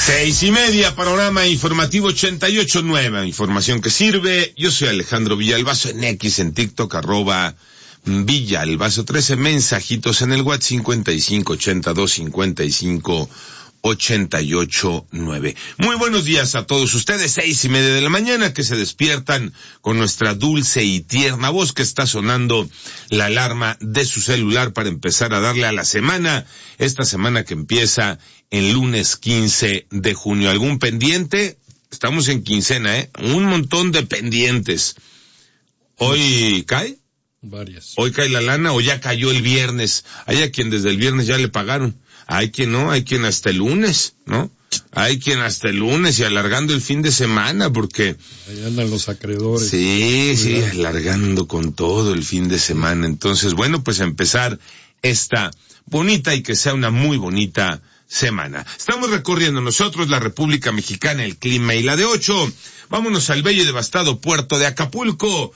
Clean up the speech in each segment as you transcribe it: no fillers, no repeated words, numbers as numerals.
6:30, panorama informativo 88.9, información que sirve. Yo soy Alejandro Villalbazo en X, en TikTok, @Villalbazo 13, mensajitos en el WhatsApp 55825588.9. Muy buenos días a todos ustedes, 6:30 de la mañana, que se despiertan con nuestra dulce y tierna voz, que está sonando la alarma de su celular para empezar a darle a la semana, esta semana que empieza el lunes 15 de junio. ¿Algún pendiente? Estamos en quincena, un montón de pendientes. ¿Hoy cae? Varias. ¿Hoy cae la lana o ya cayó el viernes? Hay a quien desde el viernes ya le pagaron. Hay quien no, hay quien hasta el lunes, ¿no? Hay quien hasta el lunes y alargando el fin de semana porque... Ahí andan los acreedores. Sí, alargando con todo el fin de semana. Entonces, bueno, pues empezar esta bonita y que sea una muy bonita semana. Estamos recorriendo nosotros la República Mexicana, el clima y la de 8. Vámonos al bello y devastado puerto de Acapulco.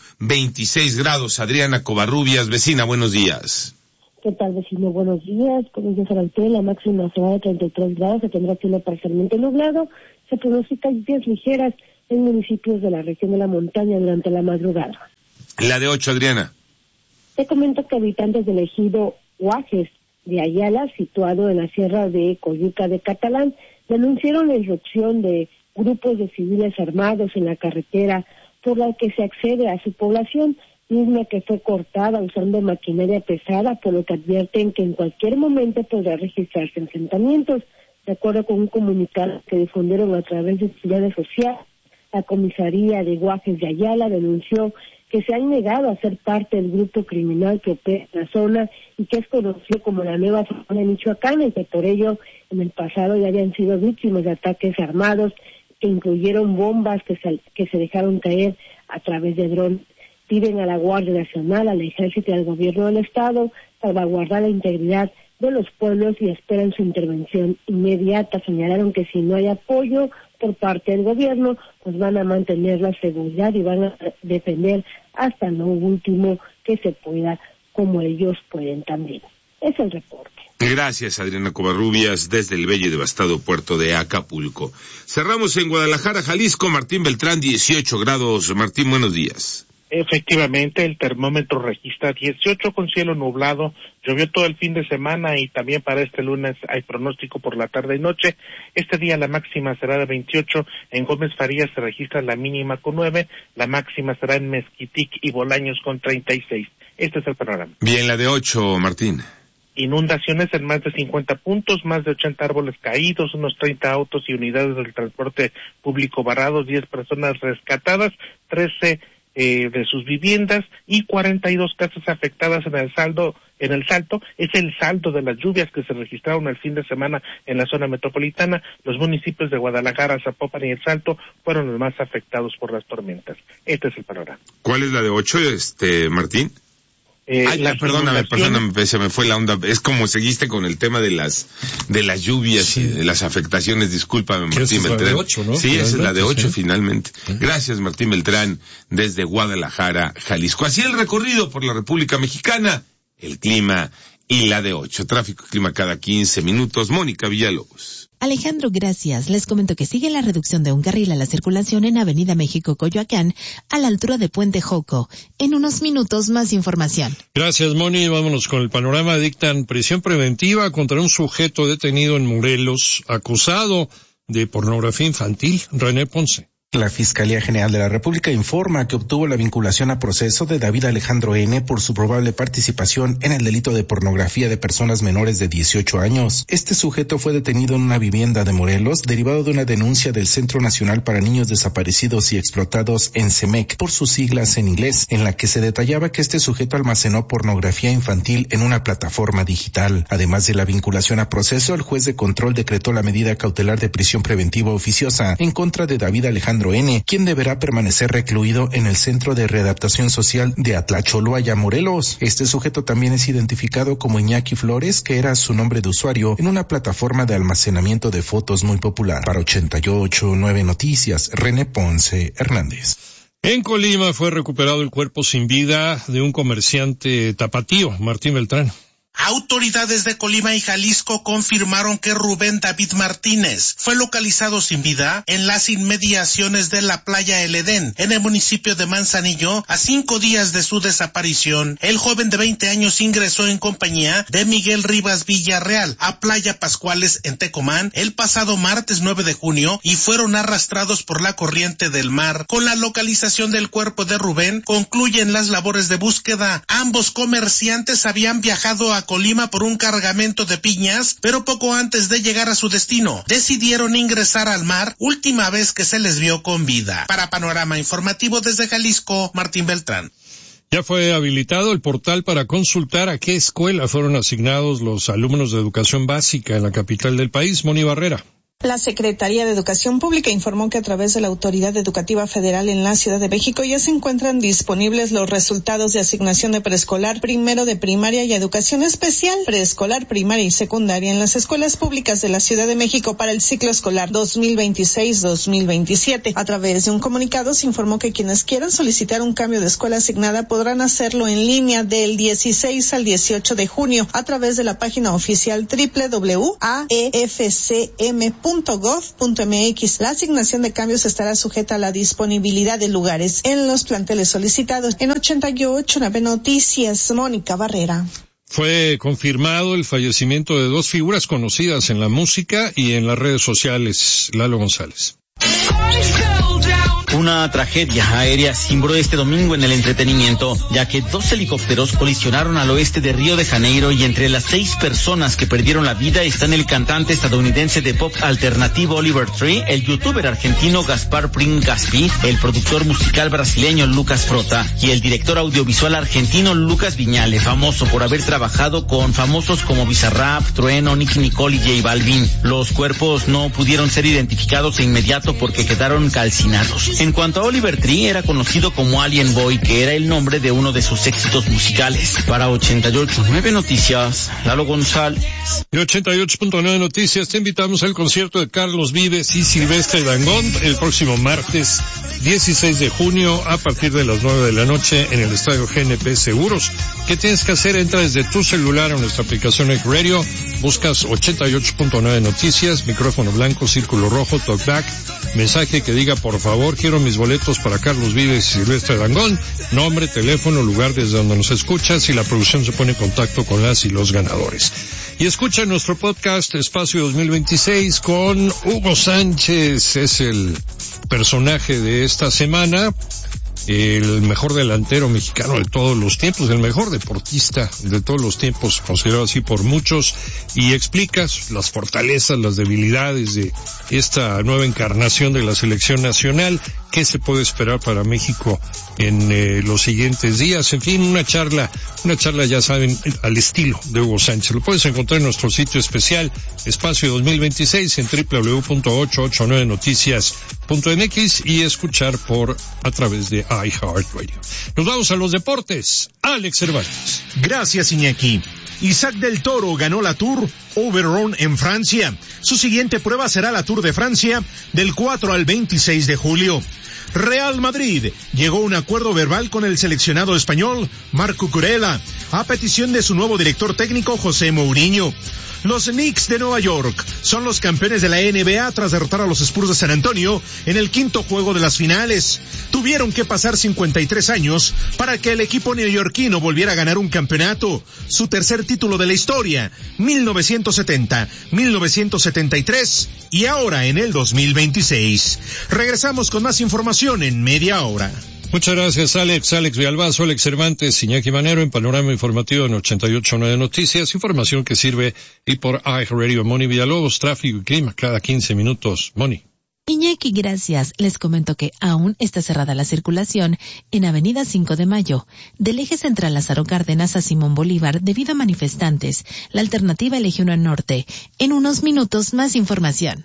26 grados, Adriana Covarrubias. Vecina, buenos días. ¿Qué tal, vecino? Buenos días. Buenos días, Arautel. La máxima será de 33 grados, se tendrá cielo parcialmente nublado. Se pronostican lluvias ligeras en municipios de la región de la montaña durante la madrugada. La de 8, Adriana. Te comento que habitantes del ejido Guajes de Ayala, situado en la sierra de Coyuca de Catalán, denunciaron la irrupción de grupos de civiles armados en la carretera por la que se accede a su población, misma que fue cortada usando maquinaria pesada, por lo que advierten que en cualquier momento podrá registrarse enfrentamientos. De acuerdo con un comunicado que difundieron a través de sus redes sociales, la comisaría de Guajes de Ayala denunció que se han negado a ser parte del grupo criminal que opera en la zona y que es conocido como la Nueva Zona Michoacana, y que por ello en el pasado ya habían sido víctimas de ataques armados que incluyeron bombas que se dejaron caer a través de drones. Piden a la Guardia Nacional, al Ejército y al Gobierno del Estado salvaguardar la integridad de los pueblos y esperan su intervención inmediata. Señalaron que si no hay apoyo por parte del gobierno, pues van a mantener la seguridad y van a defender hasta lo último que se pueda, como ellos pueden también. Es el reporte. Gracias, Adriana Covarrubias, desde el bello y devastado puerto de Acapulco. Cerramos en Guadalajara, Jalisco. Martín Beltrán, 18 grados. Martín, buenos días. Efectivamente, el termómetro registra 18 con cielo nublado. Llovió todo el fin de semana y también para este lunes hay pronóstico por la tarde y noche. Este día la máxima será de 28. En Gómez Farías se registra la mínima con 9. La máxima será en Mezquitic y Bolaños con 36. Este es el panorama. Bien, la de 8, Martín. Inundaciones en más de 50 puntos, más de 80 árboles caídos, unos 30 autos y unidades del transporte público varados, 10 personas rescatadas, 13 de sus viviendas y 42 casas afectadas en el Salto. Es el saldo de las lluvias que se registraron el fin de semana en la zona metropolitana. Los municipios de Guadalajara, Zapopan y El Salto fueron los más afectados por las tormentas. Este es el panorama. ¿Cuál es la de 8, Martín? Perdóname, se me fue la onda. Es como seguiste con el tema de las lluvias y de las afectaciones. Discúlpame, Martín Beltrán. Es la de 8, ¿no? Sí, esa es la de 8, finalmente. Gracias, Martín Beltrán, desde Guadalajara, Jalisco. Así el recorrido por la República Mexicana, el clima y la de 8. Tráfico y clima cada 15 minutos. Mónica Villalobos. Alejandro, gracias. Les comento que sigue la reducción de un carril a la circulación en Avenida México-Coyoacán, a la altura de Puente Joco. En unos minutos, más información. Gracias, Moni. Vámonos con el panorama. Dictan prisión preventiva contra un sujeto detenido en Morelos, acusado de pornografía infantil. René Ponce. La Fiscalía General de la República informa que obtuvo la vinculación a proceso de David Alejandro N. por su probable participación en el delito de pornografía de personas menores de 18 años. Este sujeto fue detenido en una vivienda de Morelos, derivado de una denuncia del Centro Nacional para Niños Desaparecidos y Explotados, en CEMEC, por sus siglas en inglés, en la que se detallaba que este sujeto almacenó pornografía infantil en una plataforma digital. Además de la vinculación a proceso, el juez de control decretó la medida cautelar de prisión preventiva oficiosa en contra de David Alejandro N., quien deberá permanecer recluido en el Centro de Readaptación Social de Atlacholoaya, Morelos. Este sujeto también es identificado como Iñaki Flores, que era su nombre de usuario en una plataforma de almacenamiento de fotos muy popular. Para 88.9 Noticias, René Ponce Hernández. En Colima fue recuperado el cuerpo sin vida de un comerciante tapatío, Martín Beltrán. Autoridades de Colima y Jalisco confirmaron que Rubén David Martínez fue localizado sin vida en las inmediaciones de la playa El Edén, en el municipio de Manzanillo, a 5 días de su desaparición. El joven de 20 años ingresó en compañía de Miguel Rivas Villarreal a Playa Pascuales en Tecomán el pasado martes 9 de junio y fueron arrastrados por la corriente del mar. Con la localización del cuerpo de Rubén concluyen las labores de búsqueda. Ambos comerciantes habían viajado a Colima por un cargamento de piñas, pero poco antes de llegar a su destino, decidieron ingresar al mar, última vez que se les vio con vida. Para Panorama Informativo desde Jalisco, Martín Beltrán. Ya fue habilitado el portal para consultar a qué escuela fueron asignados los alumnos de educación básica en la capital del país. Moni Barrera. La Secretaría de Educación Pública informó que a través de la Autoridad Educativa Federal en la Ciudad de México ya se encuentran disponibles los resultados de asignación de preescolar, primero de primaria y educación especial, preescolar, primaria y secundaria en las escuelas públicas de la Ciudad de México para el ciclo escolar 2026-2027. A través de un comunicado se informó que quienes quieran solicitar un cambio de escuela asignada podrán hacerlo en línea del 16 al 18 de junio a través de la página oficial www.aefcm.gov.mx. La asignación de cambios estará sujeta a la disponibilidad de lugares en los planteles solicitados. En 88.9 Noticias, Mónica Barrera. Fue confirmado el fallecimiento de 2 figuras conocidas en la música y en las redes sociales. Lalo González. Una tragedia aérea cimbró este domingo en el entretenimiento, ya que 2 helicópteros colisionaron al oeste de Río de Janeiro y entre las 6 personas que perdieron la vida están el cantante estadounidense de pop alternativo Oliver Tree, el youtuber argentino Gaspar Pring Gaspi, el productor musical brasileño Lucas Frota y el director audiovisual argentino Lucas Viñale, famoso por haber trabajado con famosos como Bizarrap, Trueno, Nicki Nicole y J Balvin. Los cuerpos no pudieron ser identificados de inmediato porque quedaron calcinados. En cuanto a Oliver Tree, era conocido como Alien Boy, que era el nombre de uno de sus éxitos musicales. Para 88.9 Noticias, Lalo González. Y 88.9 Noticias, te invitamos al concierto de Carlos Vives y Silvestre Dangond el próximo martes 16 de junio a partir de las 9 de la noche en el Estadio GNP Seguros. ¿Qué tienes que hacer? Entra desde tu celular a nuestra aplicación iHeartRadio, buscas 88.9 Noticias, micrófono blanco, círculo rojo, talkback, mensaje que diga por favor quiero mis boletos para Carlos Vives y Silvestre Dangond, nombre, teléfono, lugar desde donde nos escuchas y la producción se pone en contacto con las y los ganadores. Y escucha nuestro podcast Espacio 2026 con Hugo Sánchez, es el personaje de esta semana, el mejor delantero mexicano de todos los tiempos, el mejor deportista de todos los tiempos, considerado así por muchos, y explicas las fortalezas, las debilidades de esta nueva encarnación de la selección nacional, qué se puede esperar para México en los siguientes días, en fin, una charla ya saben, al estilo de Hugo Sánchez. Lo puedes encontrar en nuestro sitio especial, Espacio 2026, en www.889noticias.mx y escuchar a través de iHeartRadio. Nos vamos a los deportes. Alex Cervantes. Gracias, Iñaki. Isaac del Toro ganó la Tour Oberon en Francia. Su siguiente prueba será la Tour de Francia del 4 al 26 de julio. Real Madrid llegó a un acuerdo verbal con el seleccionado español Marco Kurela a petición de su nuevo director técnico José Mourinho. Los Knicks de Nueva York son los campeones de la NBA tras derrotar a los Spurs de San Antonio en el quinto juego de las finales. Tuvieron que pasar 53 años para que el equipo neoyorquino volviera a ganar un campeonato, su tercer título de la historia, 1970, 1973 y ahora en el 2026. Regresamos con más información en media hora. Muchas gracias, Alex Villalbazo, Alex Cervantes, Iñaki Manero en Panorama Informativo en 88.9 Noticias, información que sirve y por iHeartRadio. Moni Villalobos, tráfico y clima cada 15 minutos. Moni. Iñaki, gracias. Les comento que aún está cerrada la circulación en Avenida 5 de Mayo, del eje central Lázaro Cárdenas a Simón Bolívar debido a manifestantes. La alternativa elige uno al norte. En unos minutos más información.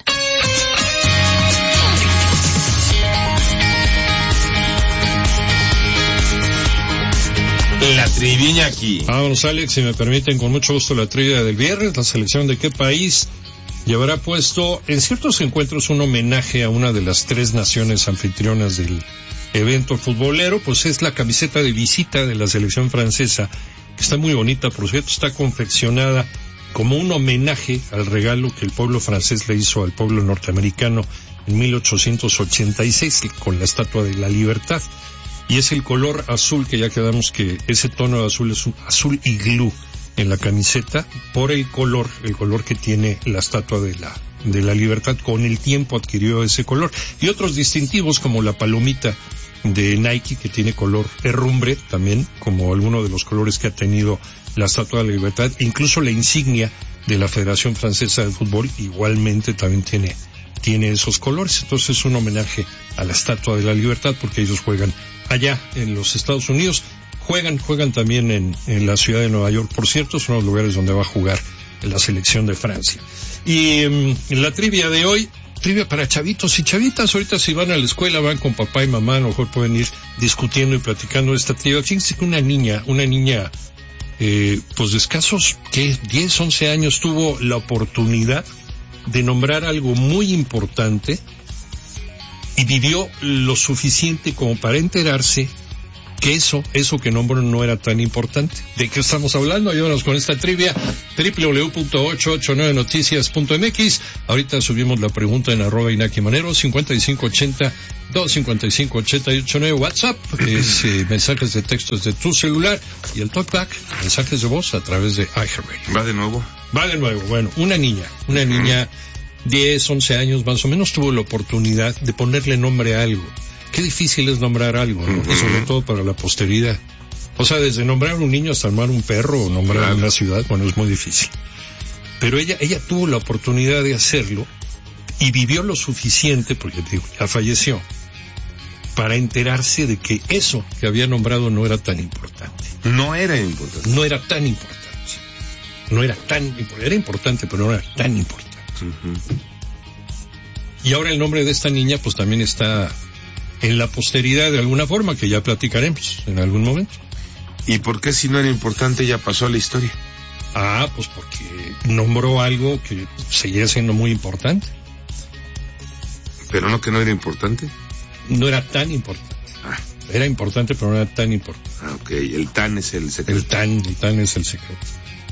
La trivia aquí. Vámonos, Alex, si me permiten, con mucho gusto la trivia del viernes. La selección de qué país llevará puesto en ciertos encuentros un homenaje a una de las 3 naciones anfitrionas del evento futbolero, pues es la camiseta de visita de la selección francesa que está muy bonita, por cierto, está confeccionada como un homenaje al regalo que el pueblo francés le hizo al pueblo norteamericano en 1886 con la Estatua de la Libertad. Y es el color azul, que ya quedamos que ese tono de azul es un azul iglú en la camiseta, por el color que tiene la Estatua de la Libertad. Con el tiempo adquirió ese color. Y otros distintivos como la palomita de Nike, que tiene color herrumbre también, como alguno de los colores que ha tenido la Estatua de la Libertad. Incluso la insignia de la Federación Francesa de Fútbol igualmente también tiene esos colores. Entonces es un homenaje a la Estatua de la Libertad, porque ellos juegan allá en los Estados Unidos. Juegan también en la ciudad de Nueva York, por cierto, son los lugares donde va a jugar la selección de Francia. Y en la trivia de hoy, trivia para chavitos y chavitas. Ahorita si van a la escuela, van con papá y mamá, a lo mejor pueden ir discutiendo y platicando de esta trivia. Fíjense que una niña, pues de escasos, 10, 11 años, tuvo la oportunidad de nombrar algo muy importante y vivió lo suficiente como para enterarse que eso que nombró no era tan importante. ¿De qué estamos hablando? Ayúdanos con esta trivia. www.889noticias.mx. Ahorita subimos la pregunta en @InakiManero, 5580-255-8889. WhatsApp es mensajes de texto desde tu celular, y el talkback, mensajes de voz a través de iHeartRadio. Va de nuevo. Bueno, una niña 10, 11 años más o menos, tuvo la oportunidad de ponerle nombre a algo. Qué difícil es nombrar algo, ¿no? Y sobre todo para la posteridad. O sea, desde nombrar a un niño hasta armar un perro o nombrar una ciudad, bueno, es muy difícil. Pero ella tuvo la oportunidad de hacerlo y vivió lo suficiente, porque digo, ya falleció, para enterarse de que eso que había nombrado no era tan importante. No era importante. No era tan importante. Era importante, pero no era tan importante. Y ahora el nombre de esta niña pues también está en la posteridad de alguna forma, que ya platicaremos en algún momento. ¿Y por qué, si no era importante, ya pasó a la historia? Pues porque nombró algo que seguía siendo muy importante. ¿Pero no que no era importante? No era tan importante. Era importante, pero no era tan importante. Ok, el tan es el secreto. El tan es el secreto.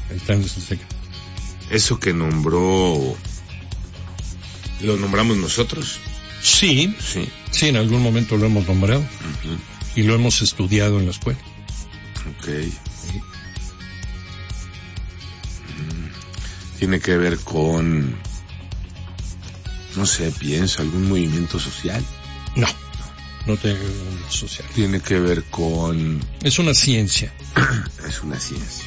Eso que nombró, ¿lo nombramos nosotros? Sí, en algún momento lo hemos nombrado. Y lo hemos estudiado en la escuela. Okay. Tiene que ver con, no sé, pienso, algún movimiento social. No tiene que ver con movimiento social. Tiene que ver con... Es una ciencia. Es una ciencia.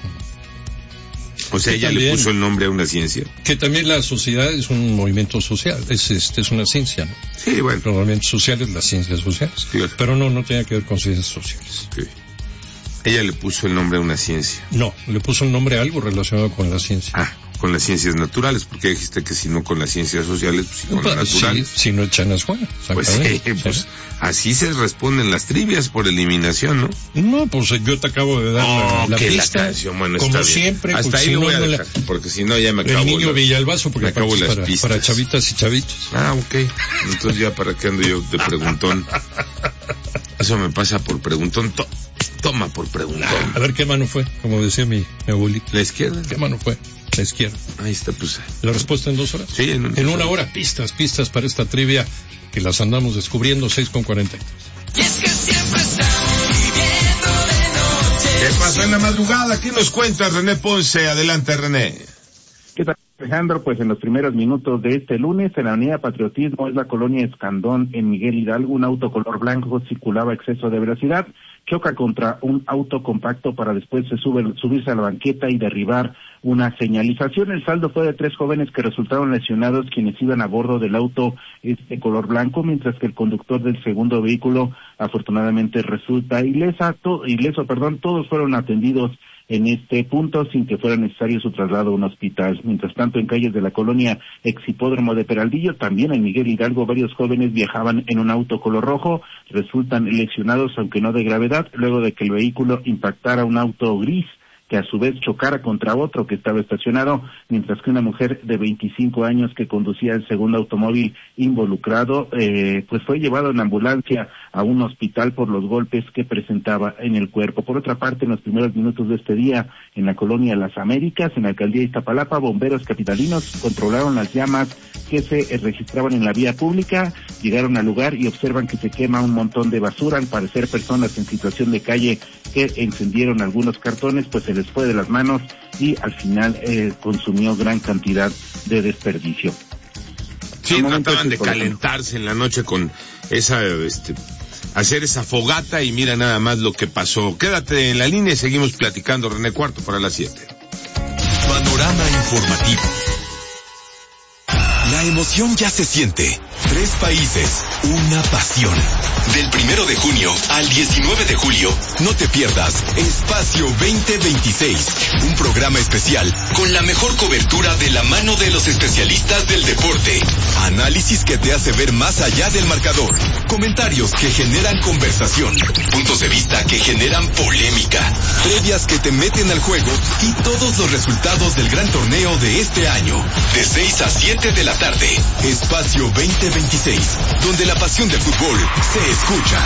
O sea, ella le puso el nombre a una ciencia. Que también la sociedad es un movimiento social, es una ciencia, ¿no? Sí, bueno. Los movimientos sociales, las ciencias sociales. Sí. Pero no tenía que ver con ciencias sociales. Sí. Ella le puso el nombre a una ciencia. No, le puso el nombre a algo relacionado con la ciencia. Con las ciencias naturales, porque dijiste que si no con las ciencias sociales, pues con la natural. Sí, si no echan es buena. Pues sí, pues así se responden las trivias, por eliminación, ¿no? No, pues yo te acabo de dar la pista. La canción, bueno, como está siempre. Hasta ahí lo voy a dejar, porque si no ya me acabo. El niño Villalbazo, porque me acabo las pistas. Para chavitas y chavitos. Ok. Entonces ya para qué ando yo de preguntón. Eso me pasa por preguntón. Toma por preguntón. A ver qué mano fue, como decía mi abuelita. ¿La izquierda? ¿Qué mano fue? La izquierda. Ahí está, pues. ¿La respuesta en 2 horas? Sí, en una hora. Pistas para esta trivia que las andamos descubriendo, 6:40. Y es que siempre estamos viviendo de noche. ¿Qué pasó en la madrugada? ¿Qué nos cuenta René Ponce? Adelante, René. ¿Qué tal, Alejandro? Pues en los primeros minutos de este lunes, en la avenida Patriotismo, es la colonia Escandón, en Miguel Hidalgo, un auto color blanco circulaba a exceso de velocidad, choca contra un auto compacto para después subirse a la banqueta y derribar una señalización. El saldo fue de 3 jóvenes que resultaron lesionados, quienes iban a bordo del auto color blanco, mientras que el conductor del segundo vehículo afortunadamente resulta ileso. Todos fueron atendidos en este punto sin que fuera necesario su traslado a un hospital. Mientras tanto, en calles de la colonia Exhipódromo de Peraldillo, también en Miguel Hidalgo, varios jóvenes viajaban en un auto color rojo, resultan lesionados, aunque no de gravedad, luego de que el vehículo impactara un auto gris que a su vez chocara contra otro que estaba estacionado, mientras que una mujer de 25 años que conducía el segundo automóvil involucrado, pues fue llevado en ambulancia a un hospital por los golpes que presentaba en el cuerpo. Por otra parte, en los primeros minutos de este día, en la colonia Las Américas, en la alcaldía de Iztapalapa, bomberos capitalinos controlaron las llamas que se registraban en la vía pública, llegaron al lugar y observan que se quema un montón de basura, al parecer personas en situación de calle que encendieron algunos cartones, pues se les fue de las manos y al final consumió gran cantidad de desperdicio. Sí, trataban de calentarse en la noche con esa, hacer esa fogata y mira nada más lo que pasó. Quédate en la línea y seguimos platicando, René, 6:45. Panorama informativo. La emoción ya se siente. 3 países, una pasión. Del 1 de junio al 19 de julio, no te pierdas Espacio 2026, un programa especial con la mejor cobertura de la mano de los especialistas del deporte. Análisis que te hace ver más allá del marcador. Comentarios que generan conversación. Puntos de vista que generan polémica. Previas que te meten al juego y todos los resultados del gran torneo de este año. De 6 a 7 de la tarde. Espacio 2026, donde la pasión del fútbol se escucha.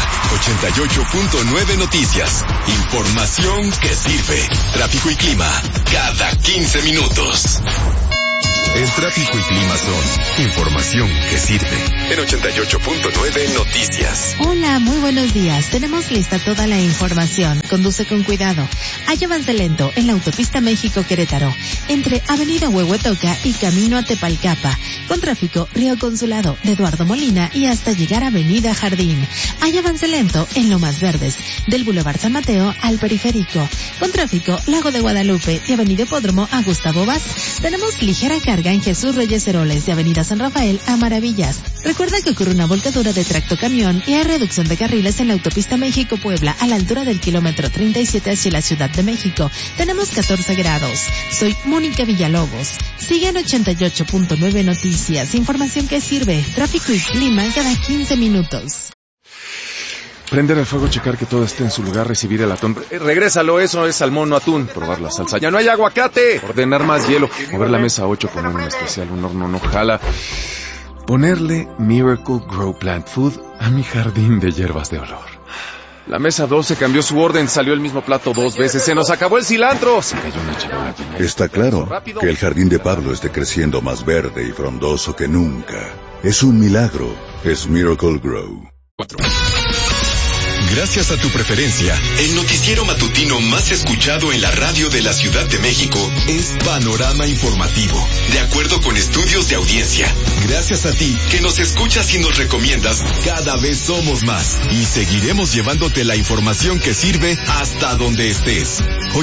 88.9 Noticias. Información que sirve. Tráfico y clima cada 15 minutos. El tráfico y clima son información que sirve. En 88.9 Noticias. Hola, muy buenos días. Tenemos lista toda la información. Conduce con cuidado. Hay avance lento en la autopista México-Querétaro, entre Avenida Huehuetoca y Camino a Tepalcapa, con tráfico Río Consulado de Eduardo Molina y hasta llegar a Avenida Jardín. Hay avance lento en Lomas Verdes, del Boulevard San Mateo al Periférico, con tráfico Lago de Guadalupe y Avenida Hipódromo a Gustavo Vaz. Tenemos ligera carga en Jesús Reyes Heroles de Avenida San Rafael a Maravillas. Recuerda que ocurre una volcadura de tractocamión y hay reducción de carriles en la autopista México-Puebla a la altura del kilómetro 37 hacia la Ciudad de México. Tenemos 14 grados. Soy Mónica Villalobos. Sigan 88.9 Noticias. Información que sirve. Tráfico y clima cada 15 minutos. Prender el fuego, checar que todo esté en su lugar, recibir el atún. Regrésalo, eso es salmón, no atún. Probar la salsa. ¡Ya no hay aguacate! Ordenar más hielo. Mover la mesa 8, poner un especial, un horno no jala. Ponerle Miracle Grow Plant Food a mi jardín de hierbas de olor. La mesa 12 cambió su orden, salió el mismo plato 2 veces. ¡Se nos acabó el cilantro! Se cayó una charola llena. Está claro que el jardín de Pablo esté creciendo más verde y frondoso que nunca. Es un milagro. Es Miracle Grow. 4. Gracias a tu preferencia, el noticiero matutino más escuchado en la radio de la Ciudad de México es Panorama Informativo, de acuerdo con estudios de audiencia. Gracias a ti, que nos escuchas y nos recomiendas, cada vez somos más y seguiremos llevándote la información que sirve hasta donde estés.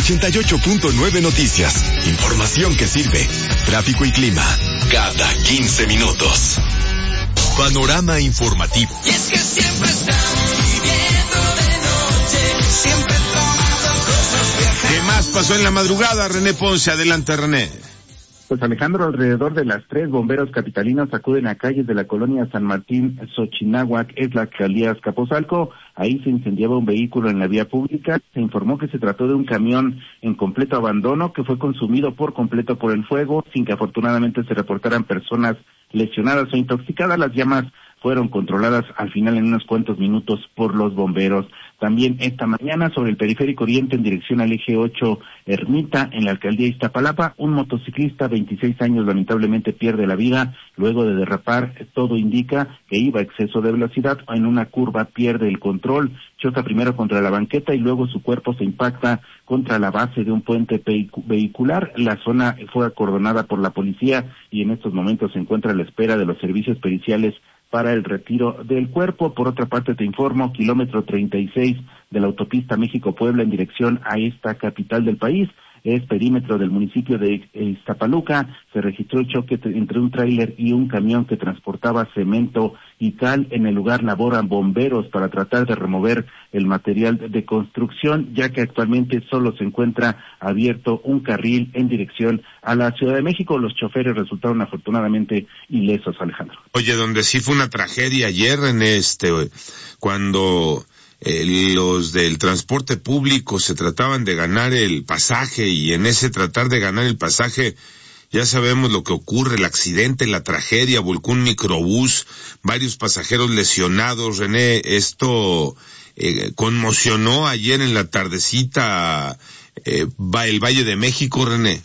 88.9 Noticias, información que sirve. Tráfico y clima, cada 15 minutos. Panorama Informativo. Y es que siempre estamos viviendo de noche, siempre tomando cosas viejas. ¿Qué más pasó en la madrugada, René Ponce? Adelante, René. Pues Alejandro, alrededor de las 3 bomberos capitalinos acuden a calles de la colonia San Martín, Xochinahuac, es la alcaldía Azcapotzalco. Ahí se incendiaba un vehículo en la vía pública. Se informó que se trató de un camión en completo abandono que fue consumido por completo por el fuego, sin que afortunadamente se reportaran personas lesionadas o intoxicadas. Las llamas fueron controladas al final en unos cuantos minutos por los bomberos. También esta mañana sobre el Periférico Oriente en dirección al eje 8 Ermita en la alcaldía de Iztapalapa, un motociclista 26 años lamentablemente pierde la vida luego de derrapar. Todo indica que iba a exceso de velocidad, en una curva pierde el control, choca primero contra la banqueta y luego su cuerpo se impacta contra la base de un puente vehicular. La zona fue acordonada por la policía y en estos momentos se encuentra a la espera de los servicios periciales para el retiro del cuerpo. Por otra parte, te informo, kilómetro 36 de la autopista México-Puebla en dirección a esta capital del país, es perímetro del municipio de Iztapaluca. Se registró el choque entre un tráiler y un camión que transportaba cemento y cal. En el lugar laboran bomberos para tratar de remover el material de construcción, ya que actualmente solo se encuentra abierto un carril en dirección a la Ciudad de México. Los choferes resultaron afortunadamente ilesos, Alejandro. Oye, donde sí fue una tragedia ayer, cuando los del transporte público se trataban de ganar el pasaje, y en ese tratar de ganar el pasaje ya sabemos lo que ocurre, el accidente, la tragedia, volcó un microbús, varios pasajeros lesionados. René, esto conmocionó ayer en la tardecita el Valle de México, René.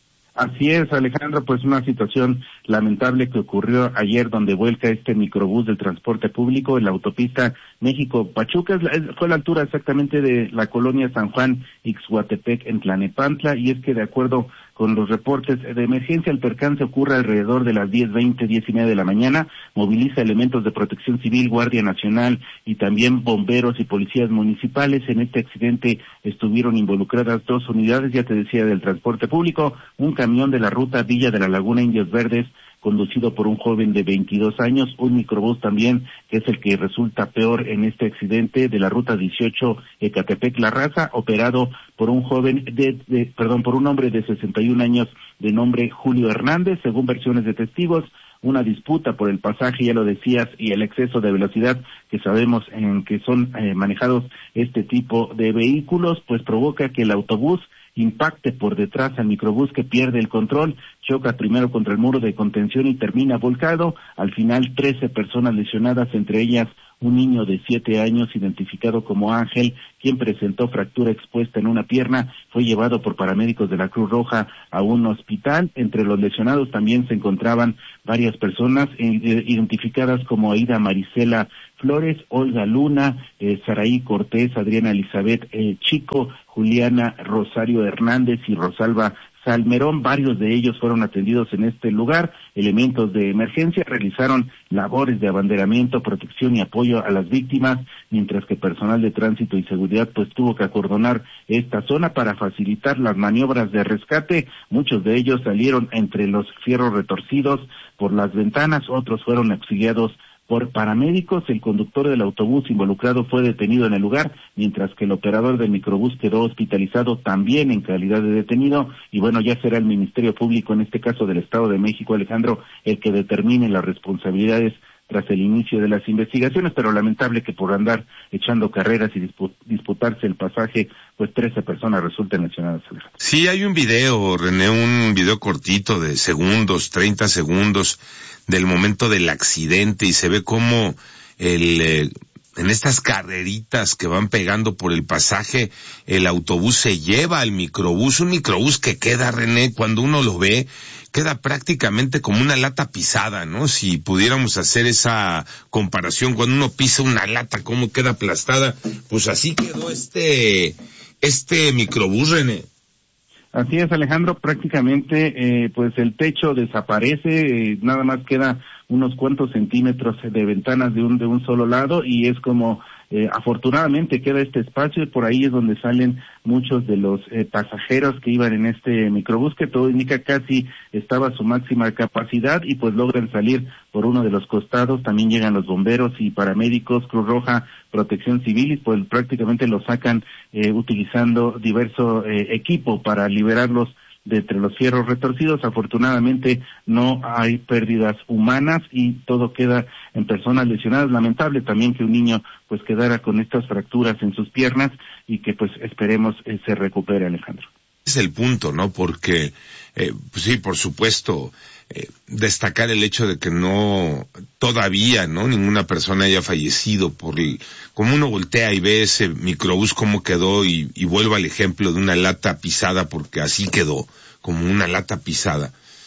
Así es, Alejandro, pues una situación lamentable que ocurrió ayer donde vuelca este microbús del transporte público en la autopista México-Pachuca. Fue a la altura exactamente de la colonia San Juan Ixhuatepec en Tlanepantla, y es que de acuerdo con los reportes de emergencia, el percance ocurre alrededor de las 10:20, 10:30 de la mañana, moviliza elementos de protección civil, Guardia Nacional y también bomberos y policías municipales. En este accidente estuvieron involucradas 2 unidades, ya te decía, del transporte público, un camión de la ruta Villa de la Laguna Indios Verdes, conducido por un joven de 22 años, un microbús también, que es el que resulta peor en este accidente, de la ruta 18 Ecatepec-La Raza, operado por un joven por un hombre de 61 años de nombre Julio Hernández, según versiones de testigos. Una disputa por el pasaje, ya lo decías, y el exceso de velocidad que sabemos en que son manejados este tipo de vehículos, pues provoca que el autobús impacte por detrás al microbús, que pierde el control, choca primero contra el muro de contención y termina volcado. Al final 13 personas lesionadas, entre ellas un niño de 7 años identificado como Ángel, quien presentó fractura expuesta en una pierna, fue llevado por paramédicos de la Cruz Roja a un hospital. Entre los lesionados también se encontraban varias personas identificadas como Aida Marisela Flores, Olga Luna, Saraí Cortés, Adriana Elizabeth Chico, Juliana Rosario Hernández y Rosalba Salmerón. Varios de ellos fueron atendidos en este lugar. Elementos de emergencia realizaron labores de abanderamiento, protección y apoyo a las víctimas, mientras que personal de tránsito y seguridad pues tuvo que acordonar esta zona para facilitar las maniobras de rescate. Muchos de ellos salieron entre los fierros retorcidos por las ventanas, otros fueron auxiliados por paramédicos. El conductor del autobús involucrado fue detenido en el lugar, mientras que el operador del microbús quedó hospitalizado también en calidad de detenido. Y bueno, ya será el Ministerio Público, en este caso del Estado de México, Alejandro, el que determine las responsabilidades tras el inicio de las investigaciones, pero lamentable que por andar echando carreras y disputarse el pasaje, pues 13 personas resulten lesionadas. Sí, hay un video, René, un video cortito de segundos, 30 segundos del momento del accidente, y se ve cómo en estas carreritas que van pegando por el pasaje, el autobús se lleva al microbús, un microbús que queda, René, cuando uno lo ve, queda prácticamente como una lata pisada, ¿no? Si pudiéramos hacer esa comparación, cuando uno pisa una lata, cómo queda aplastada, pues así quedó este microbús, René. Así es, Alejandro, prácticamente pues el techo desaparece, nada más queda unos cuantos centímetros de ventanas de un solo lado, y es como afortunadamente queda este espacio, y por ahí es donde salen muchos de los pasajeros que iban en este microbús, que todo indica casi estaba a su máxima capacidad, y pues logran salir por uno de los costados. También llegan los bomberos y paramédicos, Cruz Roja, Protección Civil, y pues prácticamente los sacan utilizando diverso equipo para liberarlos de entre los fierros retorcidos. Afortunadamente no hay pérdidas humanas y todo queda en personas lesionadas. Lamentable también que un niño pues quedara con estas fracturas en sus piernas, y que pues esperemos se recupere, Alejandro. Es el punto, ¿no? Porque pues sí, por supuesto, destacar el hecho de que no todavía, ¿no?, ninguna persona haya fallecido como uno voltea y ve ese microbús cómo quedó, y vuelvo al ejemplo de una lata pisada, porque así quedó, como una lata pisada.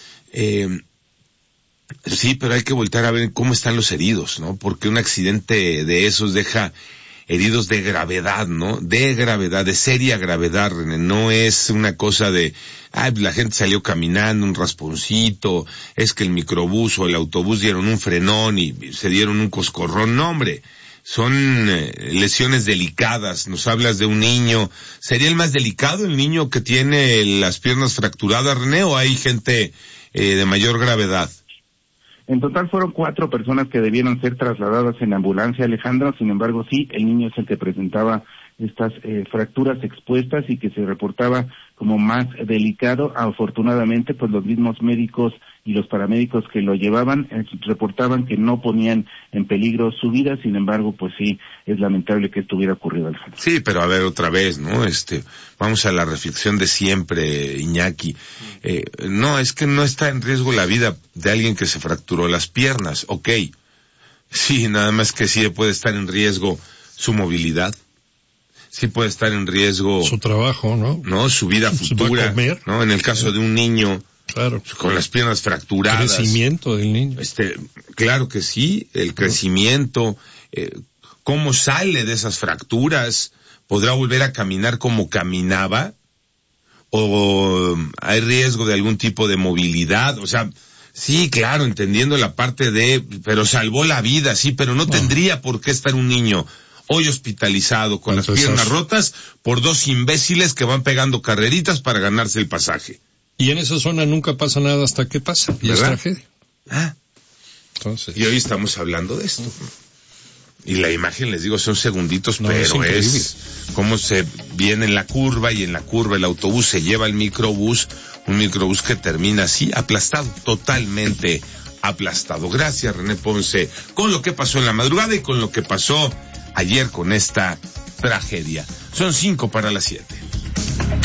Sí, pero hay que voltear a ver cómo están los heridos, ¿no? Porque un accidente de esos deja heridos de gravedad, ¿no? De gravedad, de seria gravedad, René. No es una cosa de, la gente salió caminando, un rasponcito, es que el microbús o el autobús dieron un frenón y se dieron un coscorrón. No, hombre, son lesiones delicadas. Nos hablas de un niño. ¿Sería el más delicado el niño que tiene las piernas fracturadas, René, o hay gente de mayor gravedad? En total fueron 4 personas que debieron ser trasladadas en ambulancia, Alejandro. Sin embargo, sí, el niño es el que presentaba estas fracturas expuestas y que se reportaba como más delicado. Afortunadamente, pues los mismos médicos y los paramédicos que lo llevaban reportaban que no ponían en peligro su vida. Sin embargo, pues sí, es lamentable que esto hubiera ocurrido, Alejandro. Sí, pero a ver otra vez, ¿no? Vamos a la reflexión de siempre, Iñaki. No, es que no está en riesgo la vida de alguien que se fracturó las piernas, ok. Sí, nada más que sí puede estar en riesgo su movilidad. Sí puede estar en riesgo su trabajo, ¿no? No, su vida futura, ¿no? En el caso de un niño, claro, con las piernas fracturadas. Crecimiento del niño. Claro que sí, el crecimiento, cómo sale de esas fracturas, podrá volver a caminar como caminaba, o hay riesgo de algún tipo de movilidad, o sea, sí, claro, entendiendo la parte pero salvó la vida, sí, pero no tendría por qué estar un niño hoy hospitalizado con las piernas rotas por dos imbéciles que van pegando carreritas para ganarse el pasaje. Y en esa zona nunca pasa nada hasta que pasa, y es tragedia. Entonces. Y hoy estamos hablando de esto. Y la imagen, les digo, son segunditos, pero es cómo se viene en la curva, y en la curva el autobús se lleva el microbús, un microbús que termina así, aplastado, totalmente aplastado. Gracias, René Ponce, con lo que pasó en la madrugada y con lo que pasó ayer con esta tragedia. Son 5 para las 7.